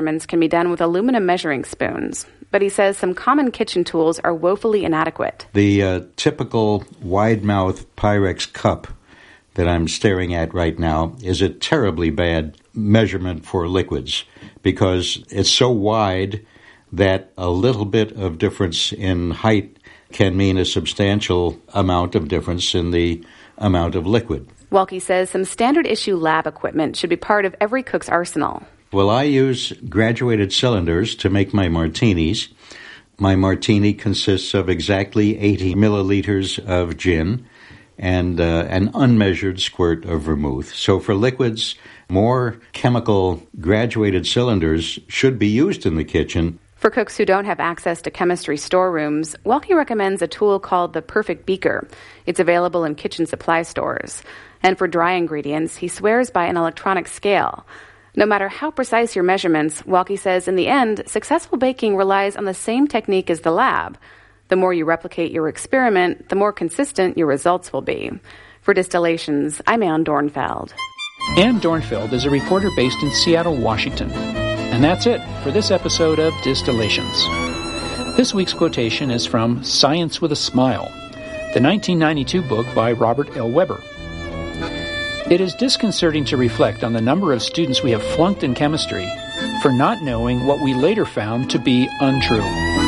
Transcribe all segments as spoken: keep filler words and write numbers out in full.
measurements can be done with aluminum measuring spoons, but he says some common kitchen tools are woefully inadequate. The uh, typical wide-mouth Pyrex cup that I'm staring at right now is a terribly bad measurement for liquids because it's so wide that a little bit of difference in height can mean a substantial amount of difference in the amount of liquid. Welke says some standard issue lab equipment should be part of every cook's arsenal. Well, I use graduated cylinders to make my martinis. My martini consists of exactly eighty milliliters of gin and uh, an unmeasured squirt of vermouth. So for liquids, more chemical graduated cylinders should be used in the kitchen. For cooks who don't have access to chemistry storerooms, Welke recommends a tool called the Perfect Beaker. It's available in kitchen supply stores. And for dry ingredients, he swears by an electronic scale. No matter how precise your measurements, Welke says in the end, successful baking relies on the same technique as the lab. The more you replicate your experiment, the more consistent your results will be. For Distillations, I'm Ann Dornfeld. Ann Dornfeld is a reporter based in Seattle, Washington. And that's it for this episode of Distillations. This week's quotation is from Science with a Smile, the nineteen ninety-two book by Robert L. Weber. It is disconcerting to reflect on the number of students we have flunked in chemistry for not knowing what we later found to be untrue.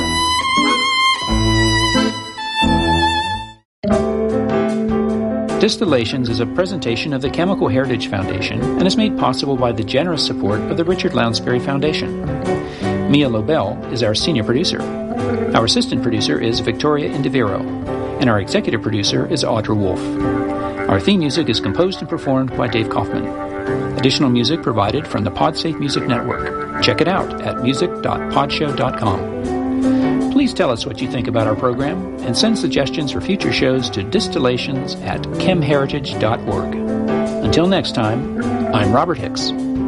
Distillations is a presentation of the Chemical Heritage Foundation and is made possible by the generous support of the Richard Lounsbury Foundation. Mia Lobel is our senior producer. Our assistant producer is Victoria Indiviro, and our executive producer is Audra Wolf. Our theme music is composed and performed by Dave Kaufman. Additional music provided from the PodSafe Music Network. Check it out at music dot podshow dot com. Please tell us what you think about our program and send suggestions for future shows to distillations at chemheritage dot org. Until next time, I'm Robert Hicks.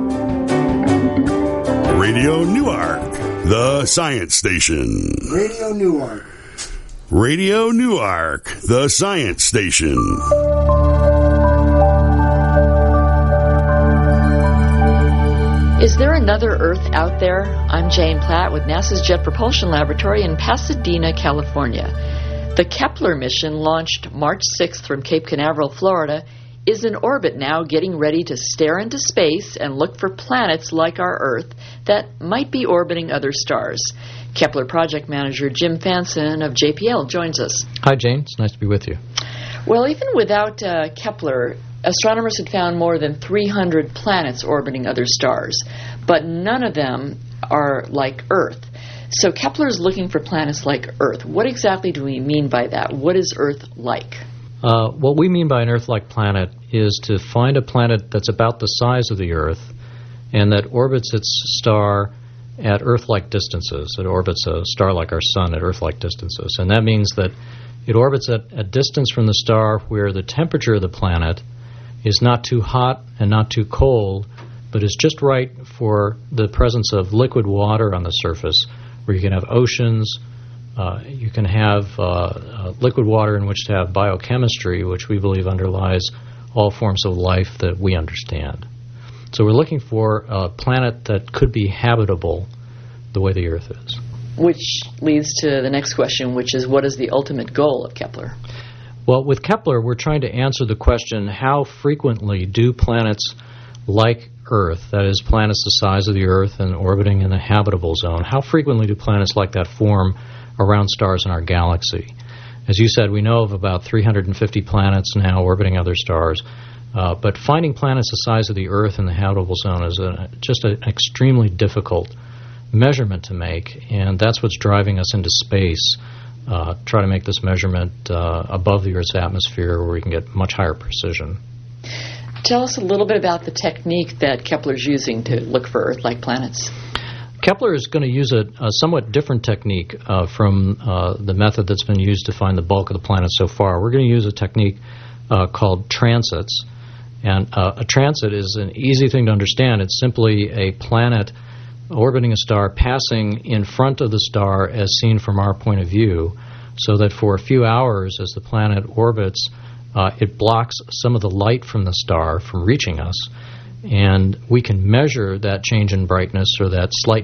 Radio Newark, the science station. Radio Newark. Radio Newark, the science station. Is there another Earth out there? I'm Jane Platt with NASA's Jet Propulsion Laboratory in Pasadena, California. The Kepler mission, launched March sixth from Cape Canaveral, Florida, is in orbit now, getting ready to stare into space and look for planets like our Earth that might be orbiting other stars. Kepler project manager Jim Fanson of J P L joins us. Hi, Jane. It's nice to be with you. Well, even without uh, Kepler, astronomers had found more than three hundred planets orbiting other stars, but none of them are like Earth. So Kepler's looking for planets like Earth. What exactly do we mean by that? What is Earth like? Uh, what we mean by an Earth-like planet is to find a planet that's about the size of the Earth and that orbits its star at Earth-like distances. It orbits a star like our Sun at Earth-like distances. And that means that it orbits at a distance from the star where the temperature of the planet is not too hot and not too cold, but is just right for the presence of liquid water on the surface, where you can have oceans, uh, you can have uh, uh, liquid water in which to have biochemistry, which we believe underlies all forms of life that we understand. So we're looking for a planet that could be habitable the way the Earth is. Which leads to the next question, which is, what is the ultimate goal of Kepler? Well, with Kepler, we're trying to answer the question, how frequently do planets like Earth, that is, planets the size of the Earth and orbiting in the habitable zone, how frequently do planets like that form around stars in our galaxy? As you said, we know of about three hundred fifty planets now orbiting other stars, uh, but finding planets the size of the Earth in the habitable zone is a, just an extremely difficult measurement to make, and that's what's driving us into space. Uh, try to make this measurement uh, above the Earth's atmosphere where we can get much higher precision. Tell us a little bit about the technique that Kepler's using to look for Earth-like planets. Kepler is going to use a, a somewhat different technique uh, from uh, the method that's been used to find the bulk of the planets so far. We're going to use a technique uh, called transits. And uh, a transit is an easy thing to understand. It's simply a planet orbiting a star, passing in front of the star as seen from our point of view, so that for a few hours as the planet orbits, uh, it blocks some of the light from the star from reaching us, And we can measure that change in brightness or that slight